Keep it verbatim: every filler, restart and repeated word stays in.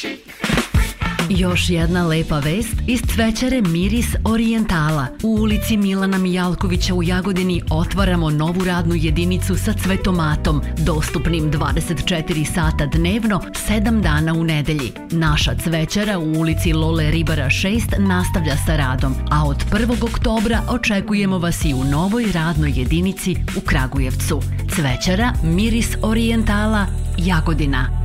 Još jedna lepa vest iz cvećare Miris Orijentala. U ulici Milana Mijalkovića u Jagodini otvaramo novu radnu jedinicu sa cvetomatom, dostupnim dvadeset četiri sata dnevno, sedam dana u nedelji. Naša cvećara u ulici Lole Ribara šest nastavlja sa radom, a od prvog oktobra očekujemo vas i u novoj radnoj jedinici u Kragujevcu. Cvećara Miris Orijentala, Jagodina.